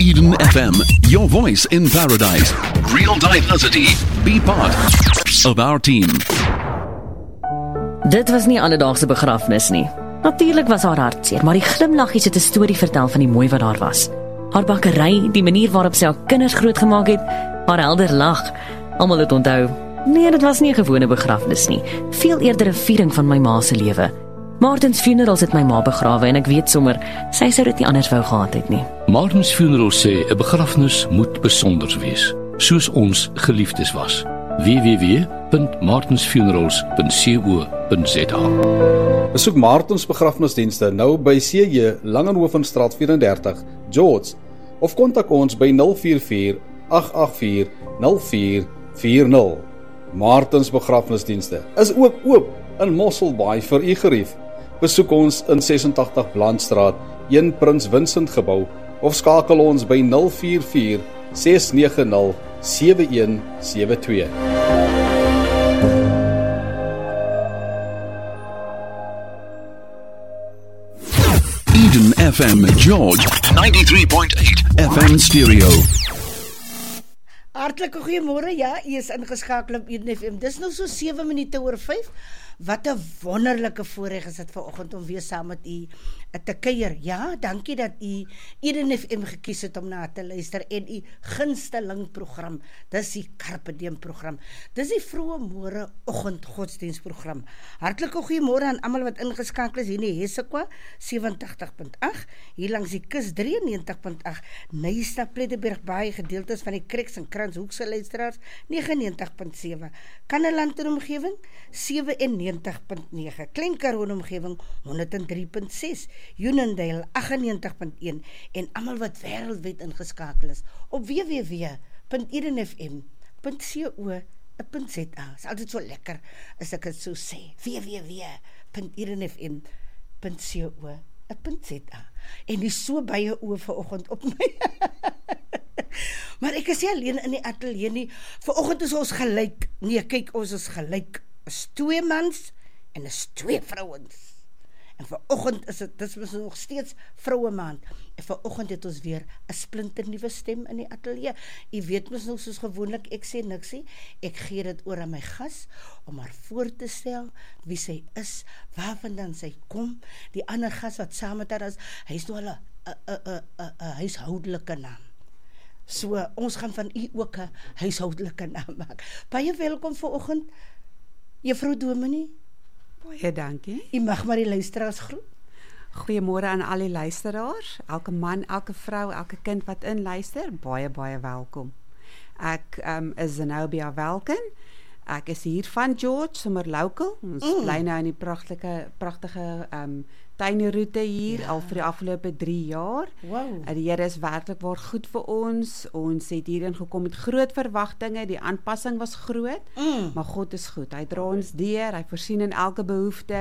Eden FM, your voice in paradise. Real diversity. Be part of our team. Dit was nie alledaagse begrafnis nie. Natuurlik was haar hartseer, maar die glimlaggies het 'n storie vertel van die mooi wat daar was. Haar bakkery, die manier waarop sy haar kinders grootgemaak het, haar helder lag. Almal het onthou. Nee, dit was nie 'n gewone begrafnis nie. Veel eerder 'n viering van my ma se lewe. Martins Funerals het my ma begrawe en ek weet sommer, sy sou dit nie anders wou gehad het nie. Martins Funerals sê 'n begrafnis moet besonder wees, soos ons geliefdes was. www.martinsfunerals.co.za. Besoek Martins begrafnisdienste nou by CJ Langenhovenstraat 34, George, of kontak ons by 044 884 0440. Martins begrafnisdienste is ook oop in Mosselbaai vir u gerief. Besoek ons in 86 Blandstraat, 1 Prins Vincent gebou, of skakel ons by 044 690 7172. Eden FM George 93.8 FM stereo. Hartlike goeiemôre, ja, u is ingeskakel op Eden FM. Dis nou so 7 minute oor 5. Wat 'n wonderlike voorreg is dit vanoggend om weer saam met u te kuier. Ja, dankie dat u Eden FM gekies het om na te luister en u gunsteling program. Dis die Carpe Diem program. Dis die vroeë môre oggend godsdienstprogram. Hartlike goeiemôre aan almal wat ingeskakel is hier in Hessequa 87.8, hier langs die kus 93.8, Nysta Plettenberg Baai, gedeeltes van die Krieks en Kranshoekse luisteraars 99.7, Kannaland en omgewing 97.9, Klein Karoo omgewing 103.6, Unondale 98.1 en almal wat wêreldwyd ingeskakel is op www.edenfm.co.za. Is altyd so lekker as ek dit so sê. www.edenfm.co.za. En dis so baie oë vanoggend op my. Maar ek is nie alleen in die ateljee nie. Vanoggend is ons gelyk. Nee, kyk, ons is gelyk. Is 2 mans en is 2 vrouens. En vanoggend is dit is nog steeds vroue maand. En vanoggend het ons weer 'n splinternuwe stem in die ateljee. U weet mos nog soos gewoonlik, ek sê niksie. Ek gee dit oor aan my gas om haar voor te stel wie sy is, waarvandaan sy kom. Die ander gas wat saam met haar is, hy is nou al 'n huishoudelike naam. So ons gaan van u ook 'n huishoudelike naam maak. Baie welkom vanoggend, Juffrou Dominee. Baie dankie. U mag maar die luisteraars groet. Goeiemôre aan al die luisteraars, elke man, elke vrou, elke kind wat inluister, baie welkom. Ek is Zenobia Welken. Ek is hier van George, sommer local. Ons bly nou in die pragtige tuinroete hier al vir die afgelope 3 jaar. Wow. Die Here is werklik waar goed vir ons. Ons het hierin gekom met groot verwagtinge. Die aanpassing was groot, maar God is goed. Hy dra ons deur, hy voorsien in elke behoefte.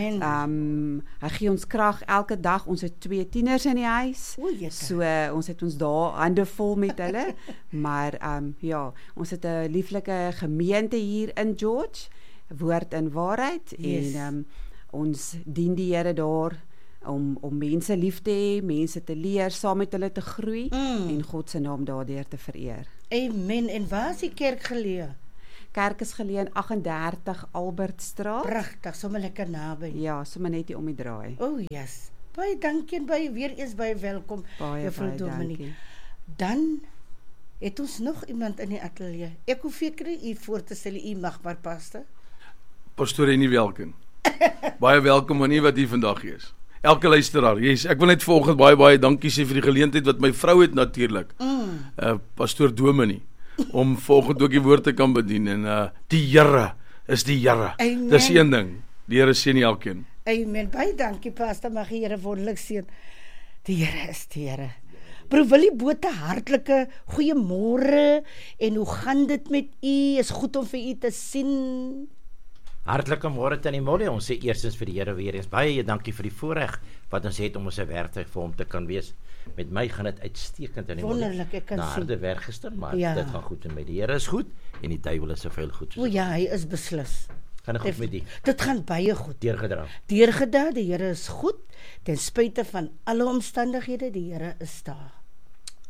Amen. Hy gee ons krag elke dag. Ons het 2 tieners in die huis. So ons het ons daar hande vol met hulle. Maar ja, ons het 'n lieflike gemeente hier in George, woord en waarheid. Yes. En ons dien die Here daar om mense lief te hê, mense te leer, saam met hulle te groei en God se naam daardeur te vereer. Amen. En waar is die kerk geleë? Kerk is geleë in 38 Albertstraat. Pragtig, sommer lekker naby. Ja, sommer net hier om die draai. Yes. Baie dankie en weer eens baie welkom, Juffrou Dominee. Dankie. Dan het ons nog iemand in die ateljee. Ek hoef vir u voor te stel, u mag maar paste. Pastoor Henny Welken. Baie welkom aan u wat hier vandag is. Elke luisteraar. Yes, ek wil net vanoggend baie dankie sê vir die geleentheid wat my vrou het natuurlik. Pastoor Dominee, om vanoggend ook die woord te kan bedien en die Here is die Here. Dis een ding. Die Here seën elkeen. Amen. Baie dankie, Pastor. Mag die Here wonderlik seën. Die Here is die Here. Broer Willie Botha, hartlike goeiemôre en hoe gaan dit met u? Is goed om vir u te sien. Hartlike môre Tannie Molly. Ons sê eerstens vir die Here weer eens baie dankie vir die voorreg wat ons het om ons werktuig vir hom te kan wees. Met my gaan dit uitstekend Tannie Molly. Wonderlik, ek kan sien. Harde werk gister, maar dit gaan goed en met die Here is goed en die duiwel is soveel goed. O ja, hy is beslis. Gaan dit goed met die? Dit gaan baie goed. Deurgedra, die Here is goed, ten spyte van alle omstandighede, die Here is daar.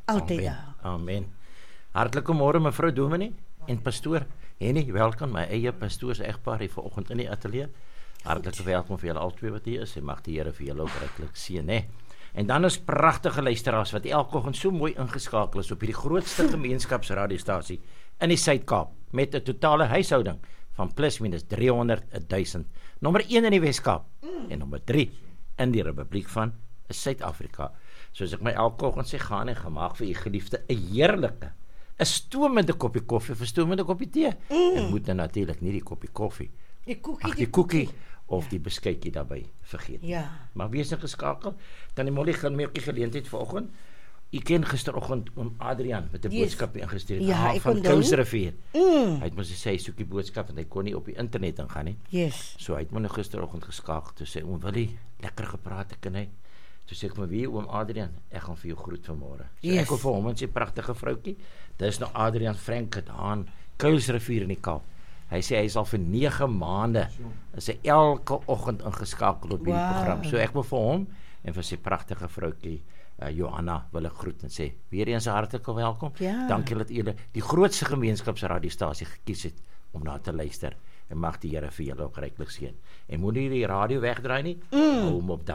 Altyd Amen. daar. Amen. Hartlike môre mevrou Dominee en pastoor Henny, welkom my eie pastoors egpaar hier vanoggend in die ateljee. Hartlike welkom vir julle albei wat hier is en mag die Here vir julle ook ryklik seën, hè. En dan is pragtige luisteraars wat elke oggend so mooi ingeskakel is op hierdie grootste gemeenskapsradiostasie in die Suid-Kaap met 'n totale huishouding van plus minus 300.000. Nommer 1 in die Wes-Kaap en nommer 3 in die Republiek van Suid-Afrika. Soos ek my elke oggend sê, gaan en gemaak vir u geliefde 'n heerlike, 'n stoomende koppie koffie, 'n stoomende koppie tee. En moet nou natuurlik nie die koppie koffie, Die koekie, die koekie of die beskuitjie daarbey vergeet. Ja. Maar wees geskakel. Tannie Molly gaan my ook die geleentheid vanoggend. U ken gisteroggend oom Adrian met 'n boodskap ingestuur het Ja, ek van onthou. Kuilsrivier. Hy het mos gesê hy soek die boodskap want hy kon nie op die internet ingaan nie. Yes. So hy het my nou gisteroggend geskakel toe sê oom Willie, lekker gepraat ek en hy. Toe sê ek maar wie oom Adrian, ek gaan vir jou groet vanmôre. So Yes. ek wil vir hom en sy pragtige vroutjie. Dis nou Adrian Frank gedaan, Kuilsrivier in die Kaap. Hy sê hy is al vir 9 maande is hy elke oggend ingeskakel op hierdie program. So ek wil vir hom en vir sy pragtige vroutjie Johanna wil ek groet en sê weer eens 'n hartlike welkom. Ja. Dankie dat julle die grootste gemeenskapsradiostasie gekies het om na te luister. En mag die Here vir julle ook ryklik seën. En moenie die radio wegdraai nie. Hou hom op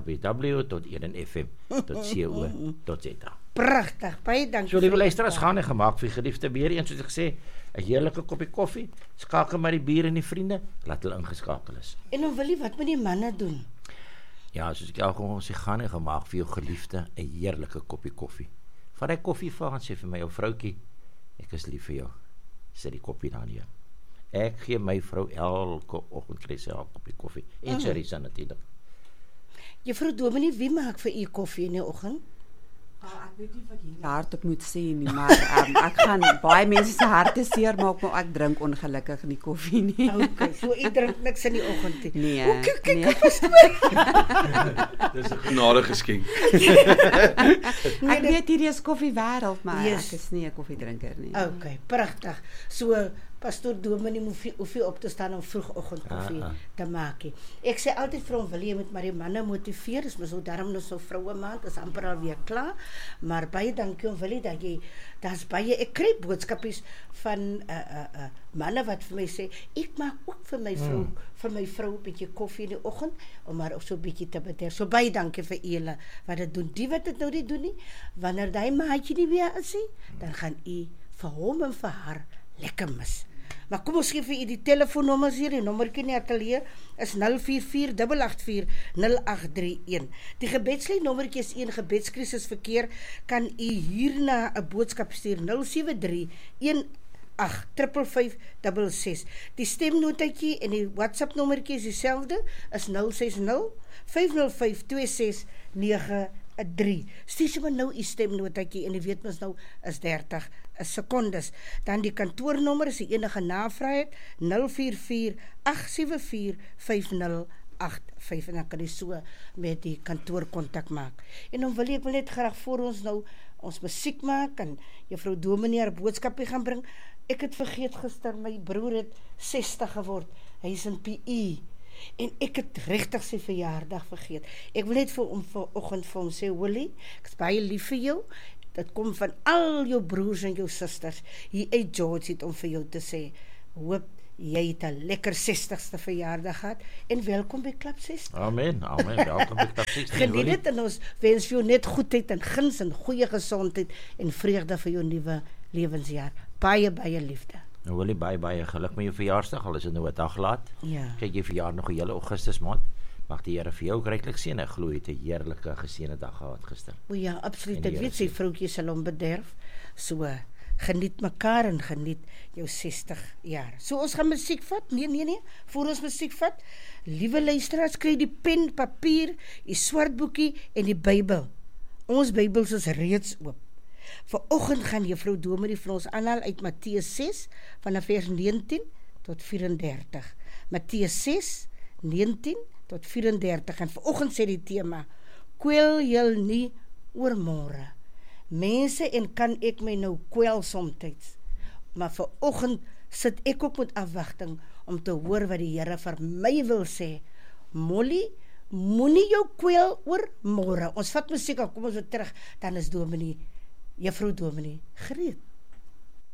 www.1fm.co.za. Pragtig, baie dankie. So liewe vir- luisteraars, gaan en gemaak vir geliefde weer eens soos ek sê, 'n heerlike koppie koffie. Skakel maar die bure en die vriende, laat hulle ingeskakel is. En dan wil jy wat met die manne doen? Ja, soos ek elke oggend sê, gaan en gemaak vir jou geliefde 'n heerlike koppie koffie. Vat hy koffie vir en sê vir my ou vroutjie, ek is lief vir jou. Sit die koppie daar neer. Ek gee my vrou elke oggend kry sy 'n koppie koffie. En Charissa natuurlik. Juffrou Dominee, wie maak vir u koffie in die oggend? Ek weet nie wat jy hardop moet sê nie, maar ek gaan baie mense se harte seer maak, maar ek drink ongelukkig nie koffie nie. Okay, so u drink niks in die oggend nie. Nee. O, kyk, Nee. Dis 'n genade geskenk. Ek weet hierdie is koffie wêreld, maar Yes. ek is nie 'n koffiedrinker nie. Okay, pragtig. So pastoor Dominee hoef nie op te staan om vroegoggend koffie te maak nie. Ek sê altyd vir hom, wil jy met maar die manne motiveer, is mos nou daarom nou so vroue maand, is amper al weer klaar. Maar baie dankie om Willie dat jy daar's baie ek kry boodskapies van manne wat vir my sê, ek maak ook vir my vrou 'n bietjie koffie in die oggend om maar so 'n bietjie te bederf. So baie dankie vir julle wat dit doen. Die wat dit nou nie doen nie, wanneer daai maatjie nie weer is nie, dan gaan u vir hom en vir haar lekker mis. Maar kom ons gee vir u die telefoonnommers hier. Die nommertjie in die ateljee is 044-884-0831. Die gebedslyn nommertjie is 1 gebedskrisisverkeer. Kan u hierna 'n boodskap stuur 073-185566. Die stemnotetjie en die WhatsApp nommertjie is dieselfde, is 060-505-2693. Stuur sommer nou u stemnotetjie en jy weet mos nou is 30 sekondes. Dan die kantoornommer is die enige navraag het 044-874-5085 en dan kan jy so met die kantoor kontak maak. En dan wil ek net graag voor ons nou ons musiek maak en juffrou Dominee haar boodskapie gaan bring. Ek het vergeet gister, my broer het 60 geword. Hy is in PE. En ek het regtig sy verjaardag vergeet. Ek wil net vanoggend vir hom sê, Willie, ek is baie lief vir jou. Dit kom van al jou broers en jou susters hier uit George het om vir jou te sê, hoop jy het 'n lekker 60ste verjaardag gehad en welkom by Klap 60. Amen. Welkom by Klap 60. Geniet dit en ons wens vir jou net goedheid en guns en goeie gesondheid en vreugde vir jou nuwe lewensjaar. Baie liefde. Nou wil jy baie geluk met jou verjaarsdag, al is dit nou 'n dag laat. Ja. Kyk, jy verjaar nog 'n hele Augustus maand. Mag die Here vir jou ryklik seën. Ek glo jy het 'n heerlike geseënde dag gehad gister. O ja, absoluut. En die Ek weet sy Here vroutjie sal hom bederf. So geniet mekaar en geniet jou 60 jaar. So ons gaan musiek vat. Nee, voor ons musiek vat. Liewe luisteraars, kry die pen, papier, die swartboekie en die Bybel. Ons Bybels is reeds oop. Vanoggend gaan juffrou Dominee vir ons aanhaal uit Matteus 6 vanaf vers 19 tot 34. Matteus 6, 19 tot 34 en vanoggend sê die tema, kwel jul nie oor môre. Mense en kan ek my nou kwel somtyds, maar vanoggend sit ek ook met afwagting om te hoor wat die Here vir my wil sê. Molly, moenie jou kwel oor môre. Ons vat musiek, kom ons weer terug, dan is Dominee Juffrou Dominee Greet.